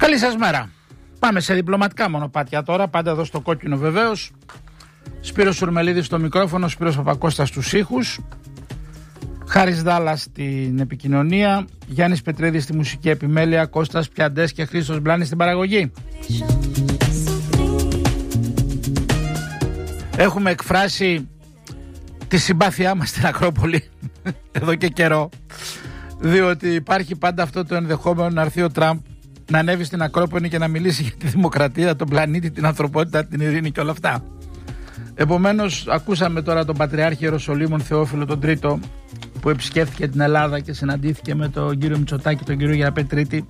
Καλή σας μέρα. Πάμε σε διπλωματικά μονοπάτια τώρα, πάντα εδώ στο κόκκινο βεβαίως. Σπύρος Σουρμελίδης στο μικρόφωνο, Σπύρος Παπακώστας στους ήχους, Χάρης Δάλλας στην επικοινωνία, Γιάννης Πετρίδης στη μουσική επιμέλεια, Κώστας Πιαντές και Χρήστος Μπλάνης στην παραγωγή. Έχουμε εκφράσει τη συμπάθειά μας στην Ακρόπολη εδώ και καιρό, διότι υπάρχει πάντα αυτό το ενδεχόμενο να έρθει ο Τραμπ να ανέβει στην Ακρόπολη και να μιλήσει για τη δημοκρατία, τον πλανήτη, την ανθρωπότητα, την ειρήνη και όλα αυτά. Επομένως, ακούσαμε τώρα τον Πατριάρχη Ιεροσολύμων Θεόφιλο τον Τρίτο, που επισκέφθηκε την Ελλάδα και συναντήθηκε με τον κύριο Μητσοτάκη, τον κύριο Γεραπετρίτη,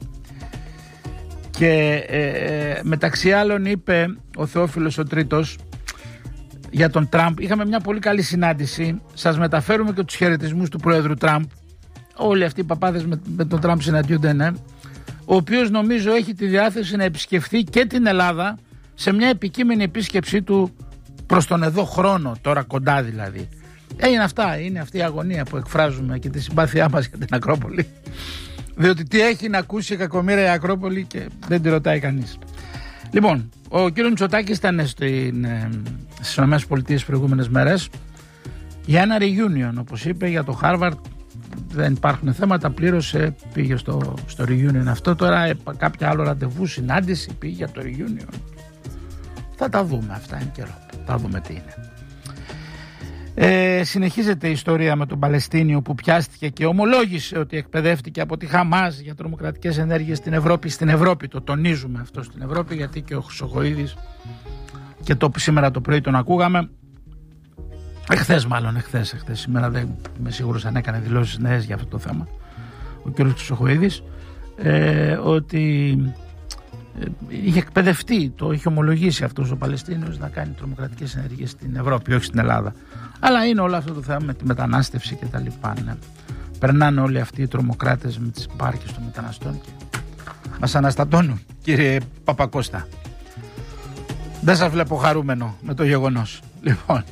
και μεταξύ άλλων είπε ο Θεόφιλος ο Τρίτος για τον Τραμπ. Είχαμε μια πολύ καλή συνάντηση. Σας μεταφέρουμε και τους χαιρετισμούς του Πρόεδρου Τραμπ. Όλοι αυτοί οι παπάδες με τον Τραμπ συναντιούνται, ναι. Ο οποίος νομίζω έχει τη διάθεση να επισκεφθεί και την Ελλάδα σε μια επικείμενη επίσκεψή του προς τον εδώ χρόνο, τώρα κοντά δηλαδή. Είναι αυτή η αγωνία που εκφράζουμε και τη συμπάθειά μας για την Ακρόπολη. Διότι τι έχει να ακούσει η κακομοίρα η Ακρόπολη και δεν τη ρωτάει κανείς. Λοιπόν, ο κύριος Μητσοτάκης ήταν στις ΗΠΑ τις προηγούμενες μέρες για ένα reunion, όπως είπε, για το Harvard. Δεν υπάρχουν θέματα, πλήρωσε, πήγε στο reunion αυτό. Τώρα κάποια άλλο ραντεβού, συνάντηση, πήγε για το reunion. Θα τα δούμε αυτά, είναι καιρό. Θα δούμε τι είναι. Συνεχίζεται η ιστορία με τον Παλαιστίνιο που πιάστηκε και ομολόγησε ότι εκπαιδεύτηκε από τη Χαμάς για τρομοκρατικές ενέργειες στην Ευρώπη. Στην Ευρώπη, το τονίζουμε αυτό, στην Ευρώπη, γιατί και ο Χρυσοχοΐδης και σήμερα το πρωί τον ακούγαμε. Εχθές, σήμερα δεν είμαι σίγουρος αν έκανε δηλώσεις νέες για αυτό το θέμα ο κ. Χρυσοχοΐδης, ότι είχε εκπαιδευτεί, το είχε ομολογήσει αυτός ο Παλαιστίνιος να κάνει τρομοκρατικές ενέργειες στην Ευρώπη, όχι στην Ελλάδα. Αλλά είναι όλο αυτό το θέμα με τη μετανάστευση και τα λοιπά, ναι. Περνάνε όλοι αυτοί οι τρομοκράτες με τις μπάρκες των μεταναστών και μας αναστατώνουν, κύριε Παπακώστα. Δεν σας βλέπω χαρούμενο με το γεγονός. Λοιπόν,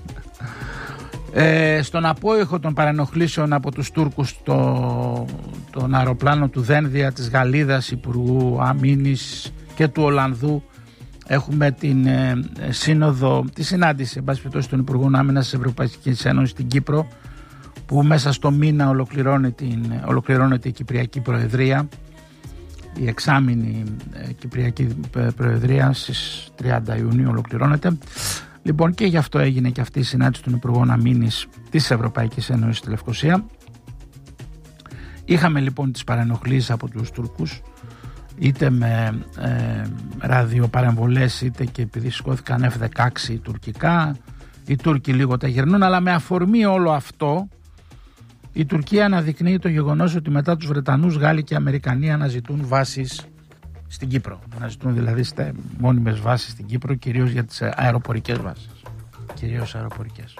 στον απόϊχο των παρενοχλήσεων από τους Τούρκους των αεροπλάνων του Δένδια, της Γαλλίδας, Υπουργού Αμήνης και του Ολλανδού, έχουμε την σύνοδο, τη συνάντηση εν πάση περιπτώσει των Υπουργών Άμυνας της Ευρωπαϊκής Ένωσης στην Κύπρο, που μέσα στο μήνα ολοκληρώνεται η Κυπριακή Προεδρία, η εξάμηνη Κυπριακή Προεδρία στις 30 Ιουνίου ολοκληρώνεται. Λοιπόν, και γι' αυτό έγινε και αυτή η συνάντηση των Υπουργών Αμήνης της Ευρωπαϊκής Ένωσης στη Λευκοσία. Είχαμε λοιπόν τις παρενοχλήσεις από τους Τούρκους, είτε με ραδιοπαρεμβολές, είτε και επειδή σηκώθηκαν F-16 τουρκικά. Οι Τούρκοι λίγο τα γερνούν, αλλά με αφορμή όλο αυτό η Τουρκία αναδεικνύει το γεγονός ότι μετά τους Βρετανούς, Γάλλοι και Αμερικανοί αναζητούν βάσεις στην Κύπρο. Αναζητούν δηλαδή μόνιμες βάσεις στην Κύπρο, κυρίως για τις αεροπορικές βάσεις. Κυρίως αεροπορικές.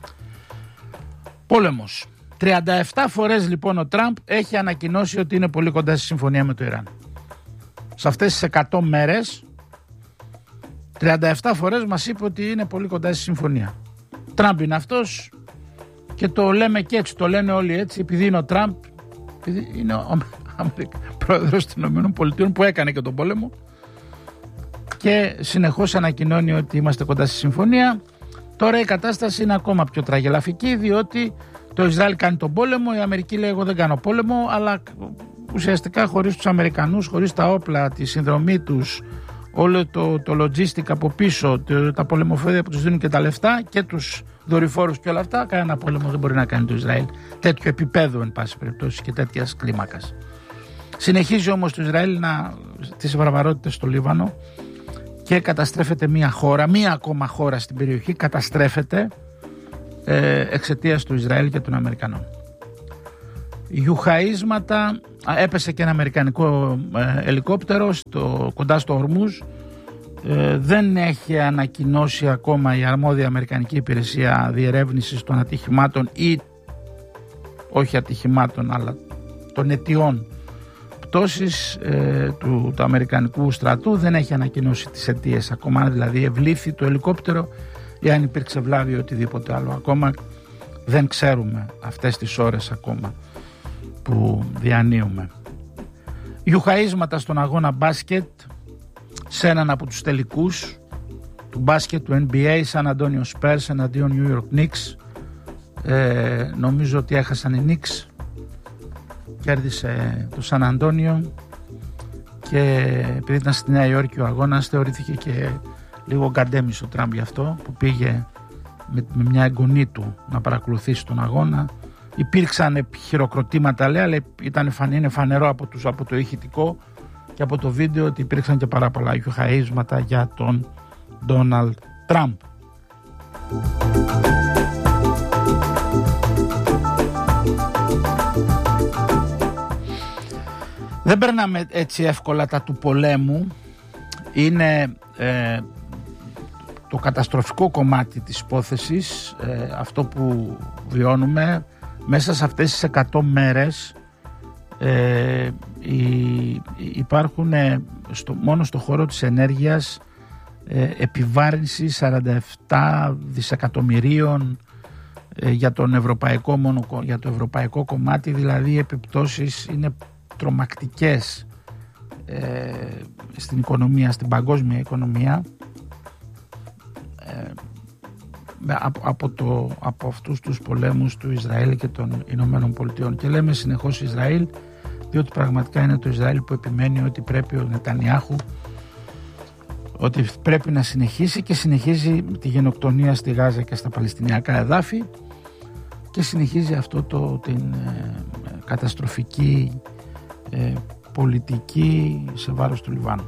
Πόλεμος. 37 φορές λοιπόν ο Τραμπ έχει ανακοινώσει ότι είναι πολύ κοντά στη συμφωνία με το Ιράν. Σε αυτές τις 100 μέρες 37 φορές μας είπε ότι είναι πολύ κοντά στη συμφωνία. Τραμπ είναι αυτός και το λέμε και έτσι, το λένε όλοι έτσι, επειδή είναι ο Τραμπ, επειδή είναι ο πρόεδρος των ΗΠΑ που έκανε και τον πόλεμο και συνεχώς ανακοινώνει ότι είμαστε κοντά στη συμφωνία. Τώρα η κατάσταση είναι ακόμα πιο τραγελαφική, διότι το Ισραήλ κάνει τον πόλεμο, η Αμερική λέει εγώ δεν κάνω πόλεμο, αλλά ουσιαστικά χωρίς τους Αμερικανούς, χωρίς τα όπλα, τη συνδρομή τους, όλο το logistic από πίσω, τα πολεμοφέδια που τους δίνουν και τα λεφτά και τους δορυφόρους και όλα αυτά, κανένα πόλεμο δεν μπορεί να κάνει το Ισραήλ τέτοιο επίπεδο εν πάση περιπτώσει και τέτοιας κλίμακας. Συνεχίζει όμως το Ισραήλ τις βαρβαρότητες στο Λίβανο και καταστρέφεται μία ακόμα χώρα στην περιοχή καταστρέφεται εξαιτίας του Ισραήλ και των Αμερικανών. Γιουχαΐσματα, έπεσε και ένα αμερικανικό ελικόπτερο κοντά στο Ορμούζ. Δεν έχει ανακοινώσει ακόμα η αρμόδια Αμερικανική Υπηρεσία Διερεύνησης των ατυχημάτων ή όχι ατυχημάτων αλλά των αιτιών πτώσης του Αμερικανικού στρατού. Δεν έχει ανακοινώσει τις αιτίες ακόμα, δηλαδή ευλήθη το ελικόπτερο ή αν υπήρξε βλάβη ή οτιδήποτε άλλο. Ακόμα δεν ξέρουμε αυτές τις ώρες ακόμα που διανύουμε. Γιουχαΐσματα στον αγώνα μπάσκετ σε έναν από τους τελικούς του μπάσκετ του NBA, San Antonio Spurs εναντίον New York Knicks. Νομίζω ότι έχασαν οι Knicks, κέρδισε το San Antonio, και επειδή ήταν στη Νέα Υόρκη ο αγώνας, θεωρήθηκε και λίγο γκαντέμις ο Τραμπ γι' αυτό, που πήγε με μια εγγονή του να παρακολουθήσει τον αγώνα. Υπήρξαν χειροκροτήματα, λέει, αλλά είναι φανερό από το ηχητικό και από το βίντεο ότι υπήρξαν και πάρα πολλά γιοχαΐσματα για τον Ντόναλντ Τραμπ. Δεν περνάμε έτσι εύκολα τα του πολέμου. Είναι το καταστροφικό κομμάτι της υπόθεσης, αυτό που βιώνουμε. Μέσα σε αυτές τις 100 μέρες υπάρχουν μόνο στο χώρο της ενέργειας επιβάρυνση 47 δισεκατομμυρίων για το ευρωπαϊκό κομμάτι, δηλαδή οι επιπτώσεις είναι τρομακτικές στην οικονομία, στην παγκόσμια οικονομία, από αυτούς τους πολέμους του Ισραήλ και των Ηνωμένων Πολιτειών. Και λέμε συνεχώς Ισραήλ, διότι πραγματικά είναι το Ισραήλ που επιμένει ότι πρέπει ο Νετανιάχου, ότι πρέπει να συνεχίσει, και συνεχίζει τη γενοκτονία στη Γάζα και στα Παλαιστινιακά εδάφη, και συνεχίζει την καταστροφική πολιτική σε βάρος του Λιβάνου.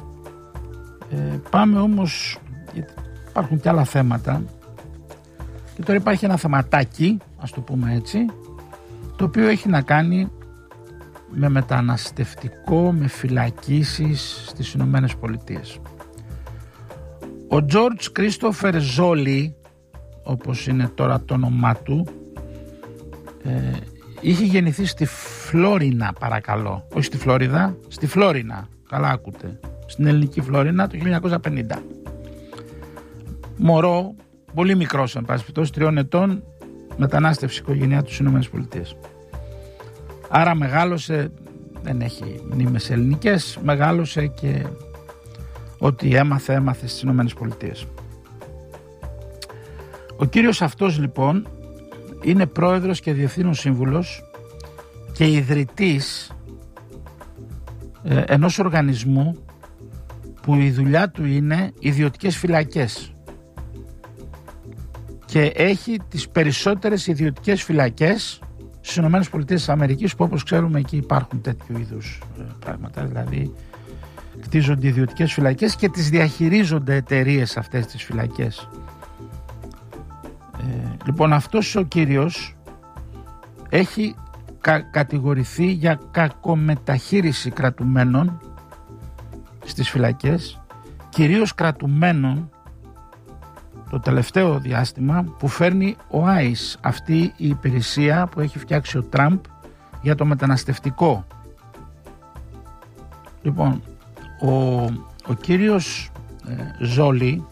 Πάμε όμως, γιατί υπάρχουν και άλλα θέματα, και τώρα υπάρχει ένα θεματάκι, ας το πούμε έτσι, το οποίο έχει να κάνει με μεταναστευτικό, με φυλακίσεις στις Ηνωμένες Πολιτείες. Ο Τζόρτζ Κρίστοφερ Ζόλι, όπως είναι τώρα το όνομά του, είχε γεννηθεί στη Φλόρινα, παρακαλώ, όχι στη Φλόριδα, στη Φλόρινα, καλά ακούτε, στην ελληνική Φλόρινα, το 1950. Μωρό, πολύ μικρός εν πάση περιπτώσει, 3 ετών, μετανάστευσε η οικογένειά του στις Ηνωμένες Πολιτείες. Άρα μεγάλωσε, δεν έχει μνήμες ελληνικές, μεγάλωσε και ό,τι έμαθε στις Ηνωμένες Πολιτείες. Ο κύριος αυτός λοιπόν είναι πρόεδρος και διευθύνων σύμβουλος και ιδρυτής ενός οργανισμού που η δουλειά του είναι ιδιωτικές φυλακές, και έχει τις περισσότερες ιδιωτικές φυλακές στις ΗΠΑ, που όπως ξέρουμε εκεί υπάρχουν τέτοιου είδους πράγματα, δηλαδή κτίζονται ιδιωτικές φυλακές και τις διαχειρίζονται εταιρείες αυτές τις φυλακές. Λοιπόν, αυτός ο κύριος έχει κατηγορηθεί για κακομεταχείριση κρατουμένων στις φυλακές, κυρίως κρατουμένων το τελευταίο διάστημα που φέρνει ο ICE, αυτή η υπηρεσία που έχει φτιάξει ο Τραμπ για το μεταναστευτικό. Λοιπόν, ο κύριος Ζόλι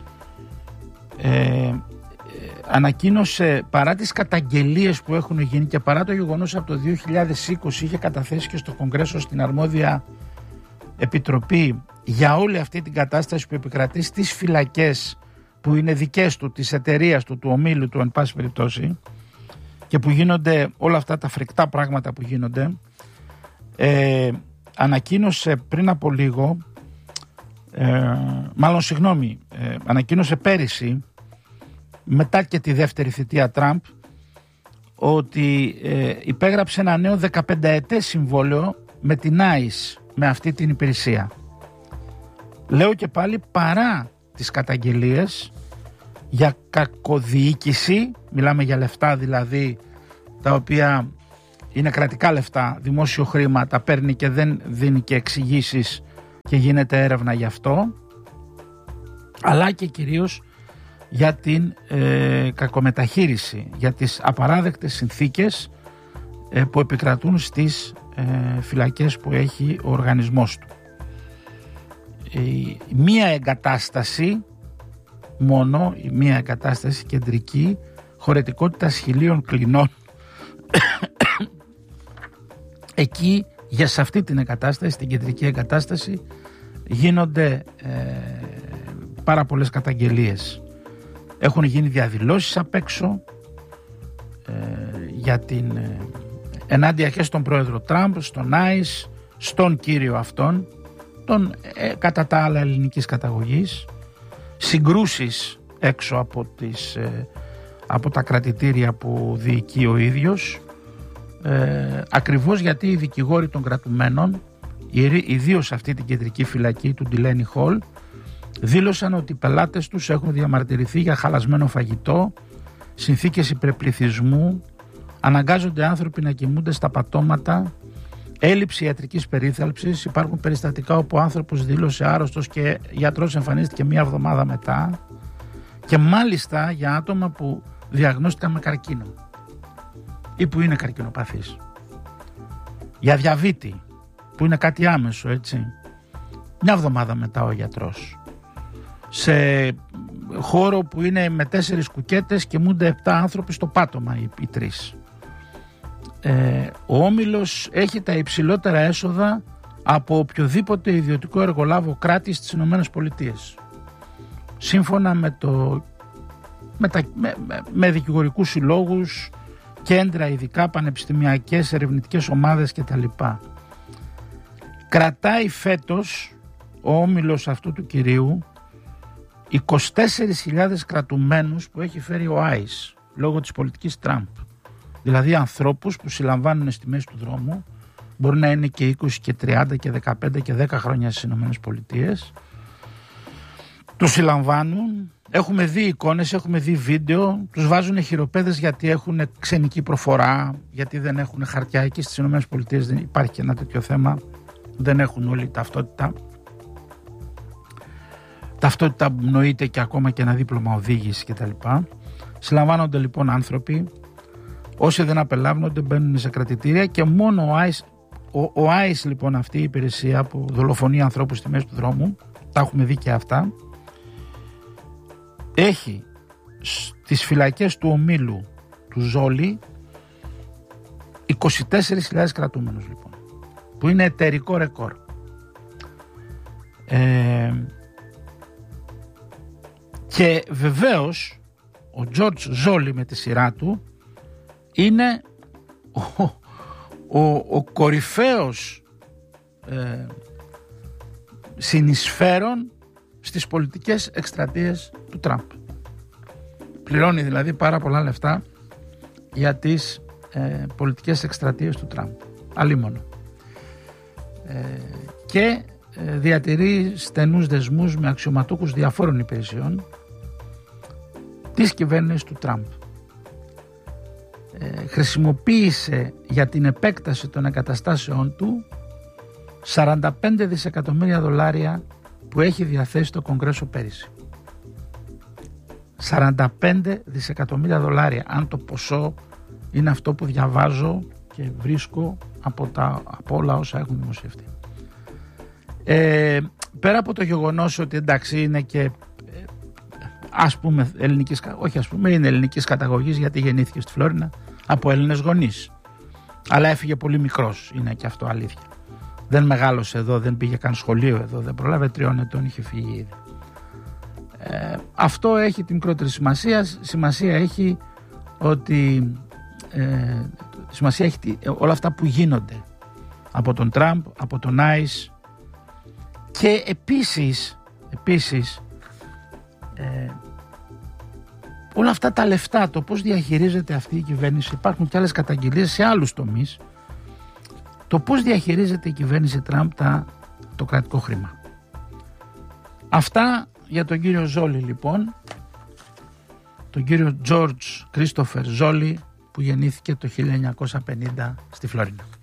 ανακοίνωσε, παρά τις καταγγελίες που έχουν γίνει και παρά το γεγονός από το 2020 είχε καταθέσει και στο Κογκρέσο, στην αρμόδια επιτροπή, για όλη αυτή την κατάσταση που επικρατεί στις φυλακές που είναι δικές του, της εταιρείας του, του ομίλου του εν πάση περιπτώσει, και που γίνονται όλα αυτά τα φρικτά πράγματα που γίνονται, ανακοίνωσε πριν από λίγο, ανακοίνωσε πέρυσι, μετά και τη δεύτερη θητεία Τραμπ, ότι υπέγραψε ένα νέο 15ετές συμβόλαιο με την ICE, με αυτή την υπηρεσία. Λέω και πάλι, παρά τις καταγγελίες για κακοδιοίκηση, μιλάμε για λεφτά δηλαδή, τα οποία είναι κρατικά λεφτά, δημόσιο χρήμα, τα παίρνει και δεν δίνει και εξηγήσεις και γίνεται έρευνα γι' αυτό, αλλά και κυρίως για την κακομεταχείριση, για τις απαράδεκτες συνθήκες που επικρατούν στις φυλακές που έχει ο οργανισμός του. Μία εγκατάσταση, μόνο μία εγκατάσταση κεντρική, χωρητικότητας 1000 κλινών, εκεί, για σε αυτή την εγκατάσταση, την κεντρική εγκατάσταση, γίνονται πάρα πολλές καταγγελίες. Έχουν γίνει διαδηλώσεις απ' έξω για ενάντια και στον πρόεδρο Τραμπ, στον Άις, στον κύριο αυτόν, τον κατά τα άλλα ελληνικής καταγωγής, συγκρούσεις έξω από τα κρατητήρια που διοικεί ο ίδιος, ακριβώς γιατί οι δικηγόροι των κρατουμένων, ιδίως αυτή την κεντρική φυλακή του Ντιλένι Χολ, δήλωσαν ότι οι πελάτες τους έχουν διαμαρτυρηθεί για χαλασμένο φαγητό, συνθήκες υπερπληθυσμού, αναγκάζονται άνθρωποι να κοιμούνται στα πατώματα, έλλειψη ιατρικής περίθαλψης. Υπάρχουν περιστατικά όπου ο άνθρωπος δήλωσε άρρωστος και γιατρός εμφανίστηκε μία εβδομάδα μετά, και μάλιστα για άτομα που διαγνώστηκαν με καρκίνο ή που είναι καρκινοπαθείς, για διαβήτη που είναι κάτι άμεσο, έτσι, μια εβδομάδα μετά ο γιατρός, σε χώρο που είναι με 4 κουκέτες κοιμούνται 7 άνθρωποι στο πάτωμα οι 3. Ο Όμιλος έχει τα υψηλότερα έσοδα από οποιοδήποτε ιδιωτικό εργολάβο κράτη στις ΗΠΑ, σύμφωνα με δικηγορικούς συλλόγους, κέντρα ειδικά, πανεπιστημιακές, ερευνητικές ομάδες κτλ. Κρατάει φέτος ο Όμιλος αυτού του κυρίου 24.000 κρατουμένους που έχει φέρει ο Άις λόγω της πολιτικής Τραμπ. Δηλαδή ανθρώπους που συλλαμβάνουν στη μέση του δρόμου, μπορεί να είναι και 20 και 30 και 15 και 10 χρόνια στις ΗΠΑ. Τους συλλαμβάνουν, έχουμε δει εικόνες, έχουμε δει βίντεο, τους βάζουν χειροπέδες γιατί έχουν ξενική προφορά, γιατί δεν έχουν χαρτιά. Εκεί στις ΗΠΑ δεν υπάρχει και ένα τέτοιο θέμα, δεν έχουν όλοι ταυτότητα. Ταυτότητα που νοείται και ακόμα και ένα δίπλωμα οδήγηση κτλ. Συλλαμβάνονται λοιπόν άνθρωποι, όσοι δεν απελάβνονται μπαίνουν σε κρατητήρια, και μόνο ο Άις λοιπόν, αυτή η υπηρεσία που δολοφονεί ανθρώπους στη μέση του δρόμου, τα έχουμε δει και αυτά, έχει στις φυλακές του ομίλου του Ζόλι 24.000 κρατούμενους λοιπόν, που είναι εταιρικό ρεκόρ. Και βεβαίως ο Τζορτζ Ζόλι με τη σειρά του είναι ο κορυφαίος συνεισφέρον στις πολιτικές εκστρατείες του Τραμπ. Πληρώνει δηλαδή πάρα πολλά λεφτά για τις πολιτικές εκστρατείες του Τραμπ. Αλίμονο. Και διατηρεί στενούς δεσμούς με αξιωματούχους διαφόρων υπηρεσιών της κυβέρνησης του Τραμπ. Χρησιμοποίησε για την επέκταση των εγκαταστάσεών του 45 δισεκατομμύρια δολάρια που έχει διαθέσει το Κογκρέσο πέρυσι. 45 δισεκατομμύρια δολάρια, αν το ποσό είναι αυτό που διαβάζω και βρίσκω από όλα όσα έχουν δημοσιευτεί. Πέρα από το γεγονός ότι εντάξει είναι και ας πούμε είναι ελληνικής καταγωγής, γιατί γεννήθηκε στη Φλόρινα από Έλληνες γονείς, αλλά έφυγε πολύ μικρός, είναι και αυτό αλήθεια. Δεν μεγάλωσε εδώ, δεν πήγε καν σχολείο εδώ, δεν προλάβε 3 ετών, είχε φύγει ήδη. Αυτό έχει την μικρότερη σημασία. Σημασία έχει ότι όλα αυτά που γίνονται από τον Τραμπ, από τον Άις, και επίσης όλα αυτά τα λεφτά, το πώς διαχειρίζεται αυτή η κυβέρνηση. Υπάρχουν και άλλες καταγγελίες σε άλλους τομείς, το πώς διαχειρίζεται η κυβέρνηση Τραμπ το κρατικό χρήμα. Αυτά για τον κύριο Ζόλι λοιπόν, τον κύριο George Christopher Ζόλι, που γεννήθηκε το 1950 στη Φλόρινα.